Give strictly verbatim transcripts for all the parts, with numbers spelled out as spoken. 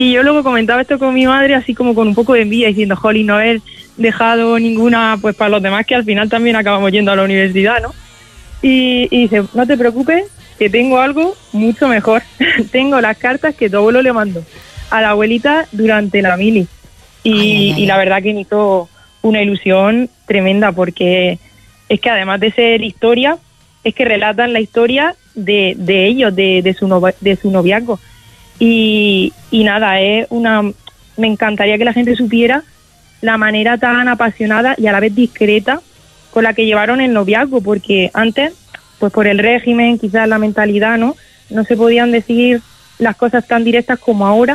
y yo luego comentaba esto con mi madre, así como con un poco de envidia, diciendo, jolín, no haber dejado ninguna, pues para los demás que al final también acabamos yendo a la universidad, ¿no? Y, y dice, no te preocupes, que tengo algo mucho mejor. Tengo las cartas que tu abuelo le mandó a la abuelita durante la mili. Y, ay, ay, ay. y la verdad que me hizo una ilusión tremenda, porque es que además de ser historia, es que relatan la historia de, de ellos, de, de, su no, de su noviazgo. Y, y nada, es una me encantaría que la gente supiera la manera tan apasionada y a la vez discreta con la que llevaron el noviazgo, porque antes, pues por el régimen, quizás la mentalidad, ¿no? No se podían decir las cosas tan directas como ahora.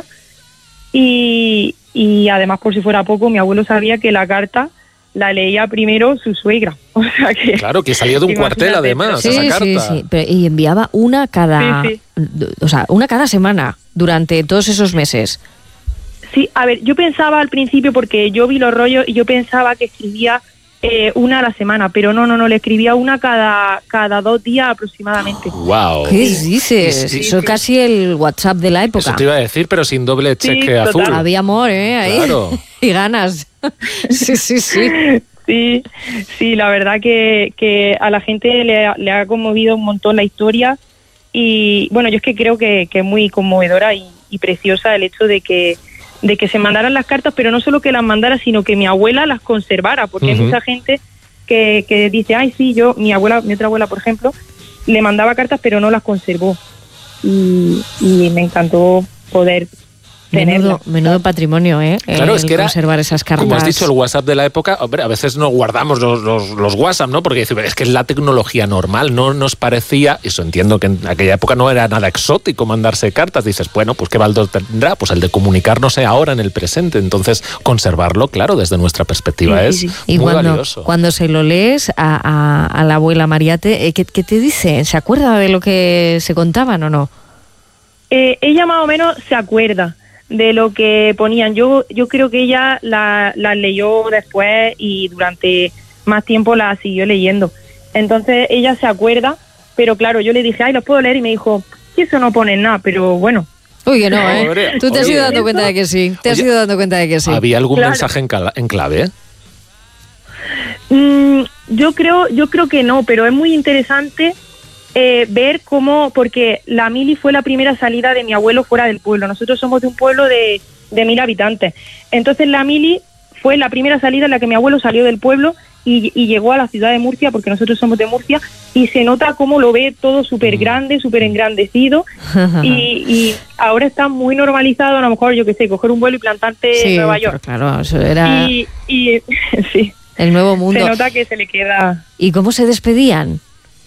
Y, y además, por si fuera poco, mi abuelo sabía que la carta la leía primero su suegra. O sea que... Claro, que salía de un cuartel además, sí, esa carta. Sí, sí, pero, y enviaba una cada... Sí, sí. O sea, una cada semana durante todos esos meses. Sí, a ver, yo pensaba al principio, porque yo vi los rollos y yo pensaba que escribía eh, una a la semana, pero no, no, no, le escribía una cada, cada dos días aproximadamente. ¡Wow! ¿Qué dices? Sí, Eso sí. Casi el WhatsApp de la época. Eso te iba a decir, pero sin doble cheque sí, azul. Había amor, ¿eh? Ahí. Claro. Y ganas. Sí, sí, sí. Sí, sí, la verdad que, que a la gente le, le ha conmovido un montón la historia. Y bueno, yo es que creo que, que es muy conmovedora y, y preciosa el hecho de que de que se mandaran las cartas, pero no solo que las mandara, sino que mi abuela las conservara, porque uh-huh. hay mucha gente que, que dice, ay, sí, yo, mi abuela, mi otra abuela, por ejemplo, le mandaba cartas, pero no las conservó. Y, y me encantó poder Menudo, menudo patrimonio, ¿eh? Claro, el es que era, conservar esas cartas. Como has dicho, el WhatsApp de la época, hombre, a veces no guardamos los, los, los WhatsApp, ¿no? Porque es que es la tecnología normal, no nos parecía, eso entiendo que en aquella época no era nada exótico mandarse cartas, dices, bueno, pues ¿qué valor tendrá? Pues el de comunicarnos ahora en el presente, entonces conservarlo, claro, desde nuestra perspectiva sí, es sí, sí. Y muy cuando, valioso. Cuando se lo lees a, a, a la abuela Mariate, ¿qué, ¿qué te dice? ¿Se acuerda de lo que se contaban o no? Eh, ella más o menos se acuerda de lo que ponían. Yo yo creo que ella la, la leyó después y durante más tiempo la siguió leyendo. Entonces ella se acuerda, pero claro, yo le dije, ay, ¿los puedo leer? Y me dijo, sí, eso no pone nada, pero bueno. Uy, que no, ¿eh? Tú te has ido dando cuenta de que sí. Te has ido dando cuenta de que sí. ¿Había algún claro. mensaje en, cala, en clave? Mm, yo creo yo creo que no, pero es muy interesante Eh, ver cómo, porque la mili fue la primera salida de mi abuelo fuera del pueblo. Nosotros somos de un pueblo de, de mil habitantes. Entonces la mili fue la primera salida en la que mi abuelo salió del pueblo y, y llegó a la ciudad de Murcia, porque nosotros somos de Murcia, y se nota cómo lo ve todo súper grande, súper engrandecido, y, y ahora está muy normalizado, a lo mejor, yo qué sé, coger un vuelo y plantarte sí, en Nueva York. Claro, eso era... Y, y sí. El nuevo mundo. Se nota que se le queda... ¿Y cómo se despedían?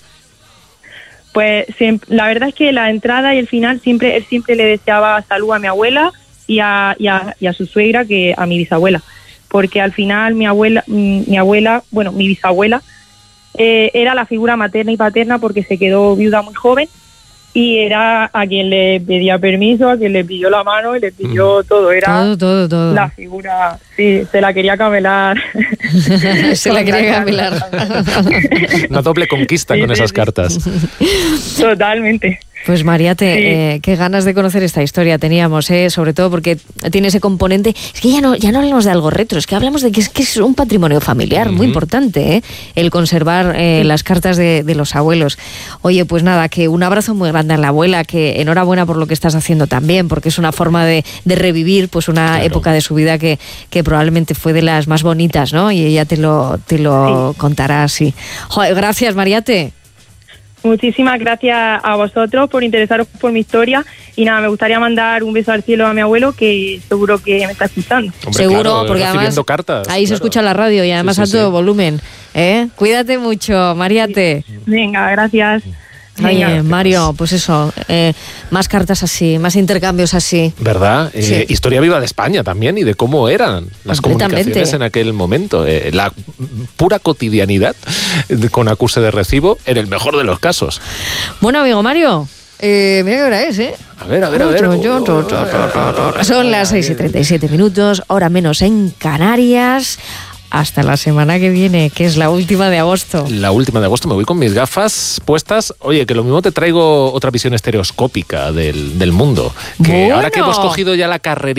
Pues siempre, la verdad es que la entrada y el final siempre él siempre le deseaba salud a mi abuela y a, y a, y a su suegra, que a mi bisabuela, porque al final mi abuela, mi, mi abuela, bueno, mi bisabuela eh, era la figura materna y paterna, porque se quedó viuda muy joven y era a quien le pedía permiso, a quien le pidió la mano y le pidió mm. todo, era todo, todo, todo. La figura, sí, se la quería camelar. Se la quería camelar. Una doble conquista sí, con sí, esas sí. cartas. Totalmente. Pues Mariate, sí. eh, qué ganas de conocer esta historia teníamos, eh, sobre todo porque tiene ese componente. Es que ya no, ya no hablamos de algo retro, es que hablamos de que es, que es un patrimonio familiar uh-huh. muy importante, eh, el conservar eh, sí. las cartas de, de los abuelos. Oye, pues nada, que un abrazo muy grande a la abuela, que enhorabuena por lo que estás haciendo también, porque es una forma de, de revivir pues una claro. época de su vida que, que probablemente fue de las más bonitas, ¿no? Y ella te lo, te lo sí. contará así. Joder, gracias, Mariate. Muchísimas gracias a vosotros por interesaros por mi historia, y nada, me gustaría mandar un beso al cielo a mi abuelo, que seguro que me está escuchando. Hombre, seguro, claro, porque además cartas, ahí claro. se escucha la radio y además sí, sí, a todo sí. volumen. ¿eh? Cuídate mucho, Mariate. Sí. Venga, gracias. Oye, Mario, pues eso, eh, más cartas así, más intercambios así. ¿Verdad? Sí. Eh, historia viva de España también, y de cómo eran las comunicaciones en aquel momento. Eh, la pura cotidianidad con acuse de recibo, en el mejor de los casos. Bueno, amigo Mario, eh, mira qué hora es, ¿eh? A ver, a ver, a ver. Son las seis y treinta y siete minutos, hora menos en Canarias. hasta la semana que viene, que es la última de agosto. La última de agosto me voy con mis gafas puestas. Oye, que lo mismo te traigo otra visión estereoscópica del, del mundo. Que Bueno. ahora que hemos cogido ya la carrerita